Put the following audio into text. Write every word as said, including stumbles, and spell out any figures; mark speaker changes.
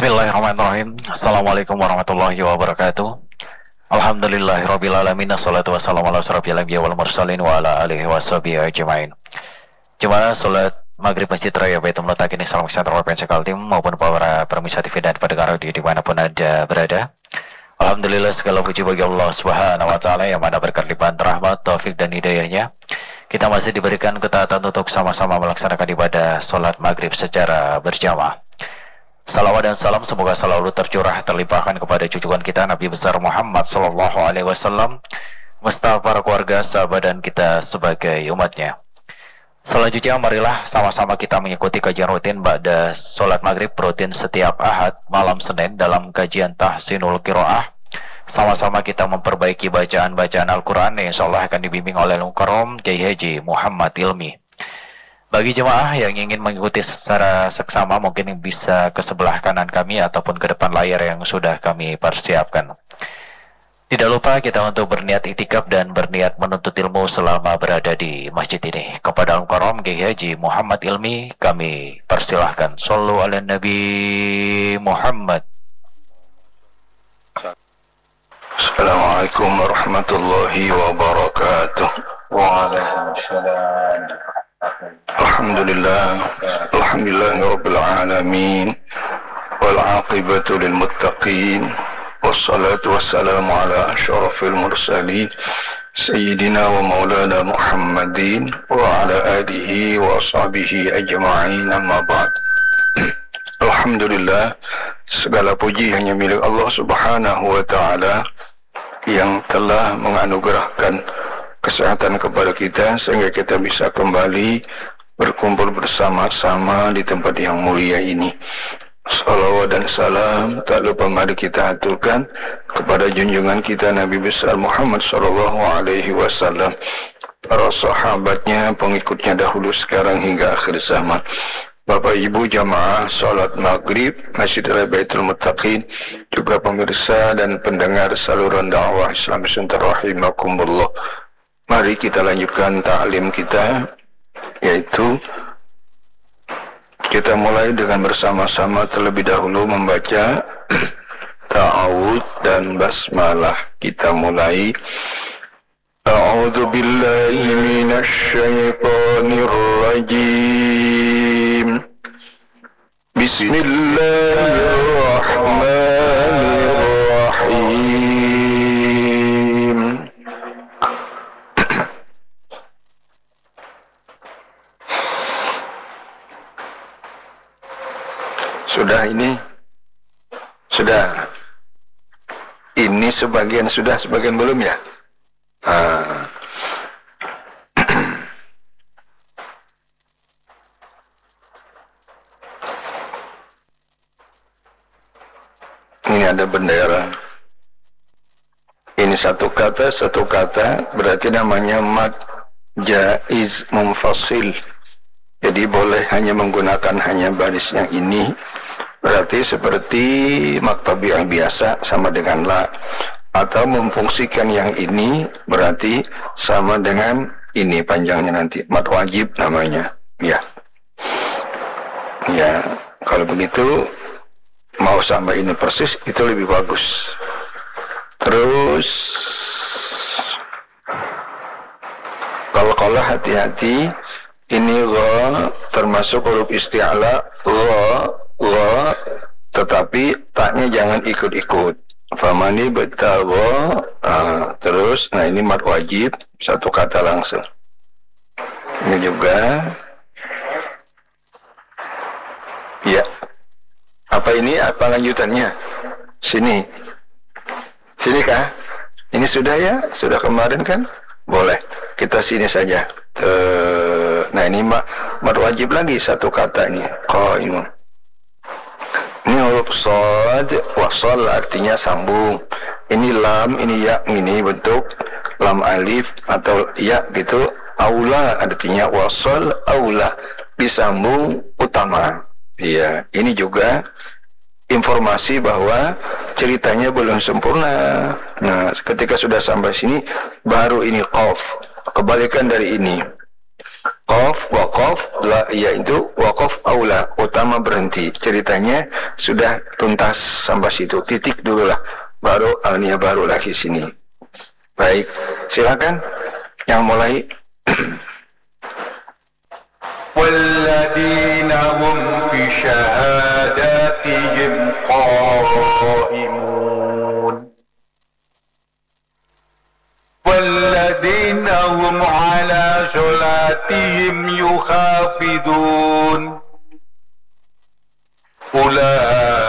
Speaker 1: Bismillahirrahmanirrahim. Assalamualaikum warahmatullahi wabarakatuh. Alhamdulillahirabbil alamin. Wassalatu wassalamu ala asyrofil anbiya'i wal mursalin wa ala alihi washabihi ajmain. Jemaah salat Maghrib Masjid Raya Baitul Mutakin Islamic Center Provinsi Kaltim maupun para pemirsa T V dan pendengar audio dimanapun Anda berada. Alhamdulillah, segala puji bagi Allah Subhanahu wa taala yang mana berkat limpahan rahmat, taufik dan hidayahnya kita masih diberikan ketaatan untuk sama-sama melaksanakan ibadah salat Maghrib secara berjamaah. Salawat dan salam semoga selalu tercurah terlimpahkan kepada junjungan kita Nabi besar Muhammad sallallahu alaihi wasallam, beserta para keluarga, sahabat dan kita sebagai umatnya. Selanjutnya marilah sama-sama kita mengikuti kajian rutin ba'da salat Maghrib rutin setiap Ahad malam Senin dalam kajian Tahsinul Qiraah. Sama-sama kita memperbaiki bacaan-bacaan Al-Quran yang insyaallah akan dibimbing oleh Al-Mukarram Kiai Haji Muhammad Ilmi. Bagi jemaah yang ingin mengikuti secara seksama mungkin bisa ke sebelah kanan kami ataupun ke depan layar yang sudah kami persiapkan. Tidak lupa kita untuk berniat iktikaf dan berniat menuntut ilmu selama berada di masjid ini. Kepada Al-Mukarram Kiai Haji Muhammad Ilmi kami persilahkan. Shallu ala Nabi Muhammad.
Speaker 2: Assalamualaikum warahmatullahi wabarakatuh. Waalaikumsalam. Alhamdulillah, alhamdulillahirabbil alamin, wal aqibatu lil muttaqin, wassalatu wassalamu ala asyrafil mursalin, sayyidina wa maulana Muhammadin wa ala alihi wa sahbihi ajma'in, amma ba'd. Alhamdulillah, segala puji hanya milik Allah Subhanahu wa taala yang telah menganugerahkan kesehatan kepada kita sehingga kita bisa kembali berkumpul bersama-sama di tempat yang mulia ini. Salawat dan salam tak lupa mari kita aturkan kepada junjungan kita Nabi besar Muhammad sallallahu alaihi wasallam, para sahabatnya, pengikutnya dahulu sekarang hingga akhir zaman. Bapak Ibu jamaah salat Maghrib Masjid Raya Baitul Mutakin, juga pemirsa dan pendengar saluran dakwah Islam Center rahimakumullah. Mari kita lanjutkan ta'lim kita, yaitu kita mulai dengan bersama-sama terlebih dahulu membaca ta'awud dan basmalah. Kita mulai. A'udzu billahi minasy syaithanir rajim. Bismillahirrahmanirrahim. Sudah ini? Sudah. Ini sebagian sudah, sebagian belum ya? Ah. Ini ada bendera. Ini satu kata, satu kata, berarti namanya mad jaiz munfasil. Jadi boleh hanya menggunakan hanya baris yang ini. Berarti seperti maktabi yang biasa sama dengan la. Atau memfungsikan yang ini berarti sama dengan ini panjangnya nanti. Mad wajib namanya. Ya. Ya, kalau begitu mau sama ini persis itu lebih bagus. Terus kalau kalau hati-hati, ini gha termasuk huruf isti'ala, gha gha, tetapi taknya jangan ikut-ikut. Famani betagha, uh, terus, nah ini mad wajib, satu kata langsung. Ini juga, ya. Apa ini? Apa lanjutannya? Sini, sini kah? Ini sudah ya? Sudah kemarin kan? Boleh. Kita sini saja. Uh, nah ini mad wajib lagi satu kata ini. Qaimun. Ini huruf shad, wasal artinya sambung. Ini lam, ini ya, ini bentuk lam alif atau ya gitu. Aula artinya wasal, aula disambung utama. Iya, ini juga informasi bahwa ceritanya belum sempurna. Nah, ketika sudah sampai sini baru ini qaf. Kebalikan dari ini. Qaf, waqaf, la, yaitu waqaf aula, utama berhenti. Ceritanya sudah tuntas sampai situ, titik dulu lah. Baru alnia baru lagi sini. Baik, silakan yang mulai.
Speaker 3: والذين هم بشهاداتهم قائمون والذين هم على صلاتهم يحافظون أولئك